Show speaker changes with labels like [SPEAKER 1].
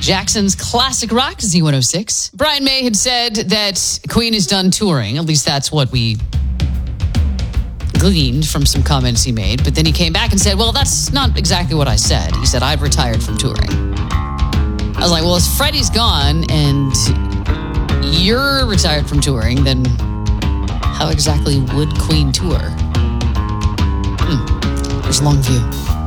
[SPEAKER 1] Jackson's classic rock, Z106. Brian May had said that Queen is done touring. At least that's what we gleaned from some comments he made. But then he came back and said, well, that's not exactly what I said. He said, I've retired from touring. I was like, well, if Freddie's gone and you're retired from touring, then how exactly would Queen tour? There's Longview.